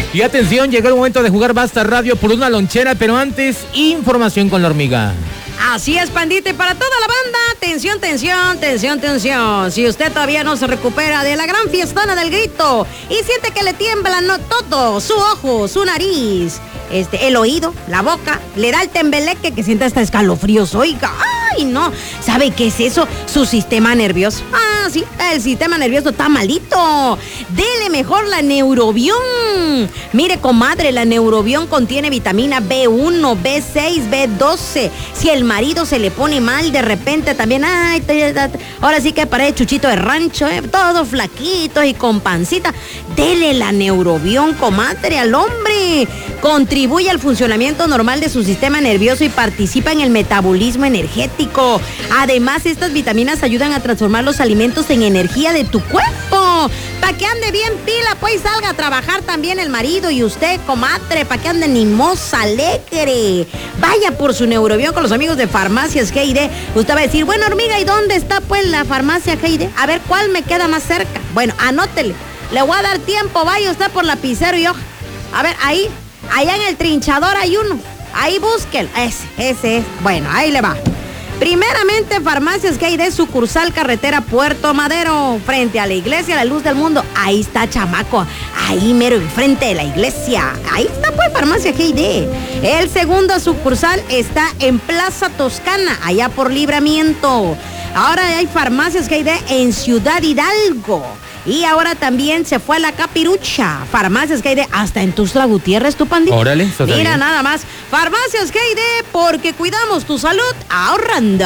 Y atención, llegó el momento de jugar Basta Radio por una lonchera, pero antes, información con la hormiga. Así es, pandita, y para toda la banda, tensión, tensión, tensión, tensión. Si usted todavía no se recupera de la gran fiestona del grito y siente que le tiembla todo, su ojo, su nariz, el oído, la boca, le da el tembeleque que siente hasta escalofríos, oiga. ¡Ay, no! ¿Sabe qué es eso? Su sistema nervioso. Ah, sí, el sistema nervioso está malito. Dele mejor la Neurobión. Mire, comadre, la Neurobión contiene vitamina B1, B6, B12. Si el marido se le pone mal de repente también, ay, ahora sí que parece chuchito de rancho, todo flaquito y con pancita. Dele la Neurobión, comadre, al hombre. Contribuye al funcionamiento normal de su sistema nervioso y participa en el metabolismo energético. Además, estas vitaminas ayudan a transformar los alimentos en energía de tu cuerpo. Para que ande bien pila, pues salga a trabajar también el marido y usted, comadre, para que ande animosa, alegre. Vaya por su Neurobión con los amigos de Farmacias G&D. Usted va a decir, bueno, hormiga, ¿y dónde está pues la farmacia G&D? A ver, ¿cuál me queda más cerca? Bueno, anótele. Le voy a dar tiempo, vaya usted por lapicero y hoja. A ver, ahí, allá en el Trinchador hay uno. Ahí búsquelo. Ese es. Bueno, ahí le va. Primeramente, Farmacias G&D, sucursal carretera Puerto Madero, frente a la iglesia La Luz del Mundo. Ahí está, chamaco. Ahí mero enfrente de la iglesia. Ahí está, pues, Farmacia G&D. El segundo sucursal está en Plaza Toscana, allá por Libramiento. Ahora hay Farmacias G&D en Ciudad Hidalgo. Y ahora también se fue a la Capirucha. Farmacias G&D hasta en Tuxtla Gutiérrez, tu pandita. Órale, eso está Mira, bien. nada más. Farmacias G&D, porque cuidamos tu salud ahorrando.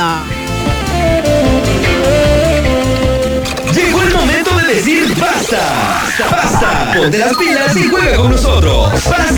Llegó el momento de decir basta. Basta. Ponte las pilas y juega con nosotros. Para